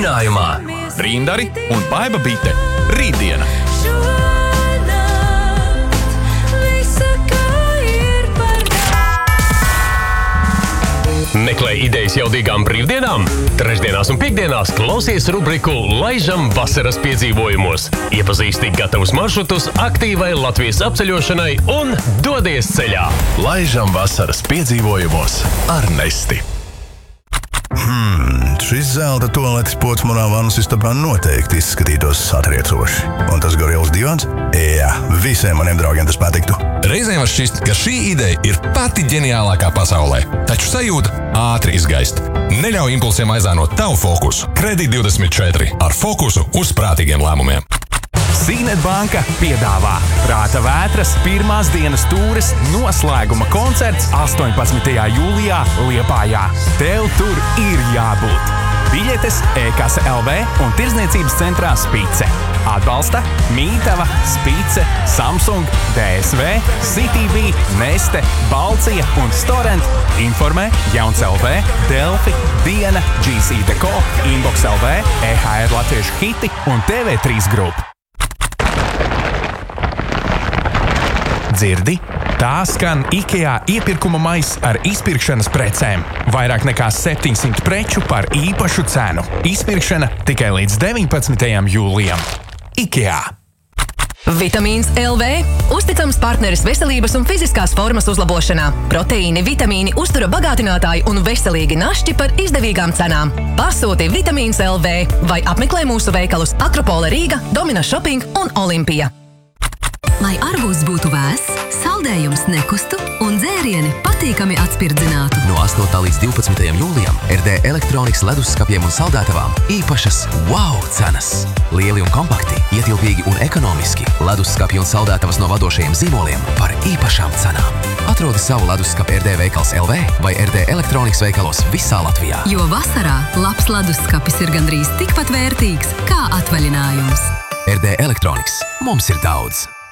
Brīdinājumā Rīndari un Baiba Bite. Rītdiena. Meklē idejas jaudīgām brīvdienām? Trešdienās un piekdienās klausies rubriku Laižam vasaras piedzīvojumos. Iepazīsti gatavus maršrutus aktīvai Latvijas apceļošanai un dodies ceļā. Laižam vasaras piedzīvojumos ar Nesti. Šis zelta tualetes pods manā vannas istabā noteikti izskatītos satriecoši. Un tas gorils divans? Jā, visiem maniem draugiem tas patiktu. Reizēm var šķist, ka šī ideja ir pati ģeniālākā pasaulē. Taču sajūta ātri izgaist. Neļauj impulsiem aizānot tavu fokusu. Kredīt24 ar fokusu uz prātīgiem lēmumiem. Sīnet banka piedāvā Prāta vētras pirmās dienas tūres noslēguma koncerts 18. jūlijā Liepājā. Tev tur ir jābūt. Biļetes e-kase LV un tirdzniecības centrā Spice. Atbalsta Mītava, Spice, Samsung, DSV, CTV, Neste, Balcija un Storent. Informē Jauns LV, Delfi, Diena, GC Deko, Inbox LV, EHR Latviešu hiti un TV3 grupa. Dzirdi? Tā skan IKEA iepirkuma maiss ar izpirkšanas precēm. Vairāk nekā 700 preču par īpašu cenu. Izpirkšana tikai līdz 19. jūlijam. IKEA. Vitamīns LV. Uzticams partneris veselības un fiziskās formas uzlabošanā. Proteīni, vitamīni, uztura bagātinātāji un veselīgi našķi par izdevīgām cenām. Pasūti Vitamīns LV vai apmeklē mūsu veikalus Akropole Rīga, Domina Shopping un Olimpija. Lai arbūzs būtu vēss, saldējums nekustu un dzērieni patīkami atspirdzinātu. No 8. līdz 12. jūlijam RD Elektronikas leduskapiem un saldētavām īpašas wow cenas. Lieli un kompakti, ietilpīgi un ekonomiski leduskapi un saldētavas no vadošajiem zīmoliem par īpašām cenām. Atrodi savu leduskapi RD veikals LV vai RD Elektronikas veikalos visā Latvijā. Jo vasarā labs leduskapis ir gandrīz tikpat vērtīgs kā atvaļinājums. RD Elektronikas. Mums ir daudz.